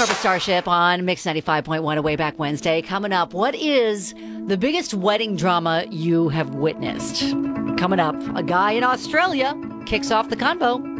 Purple Starship on Mix 95.1, a Way Back Wednesday. Coming up, what is the biggest wedding drama you have witnessed? Coming up, a guy in Australia kicks off the convo.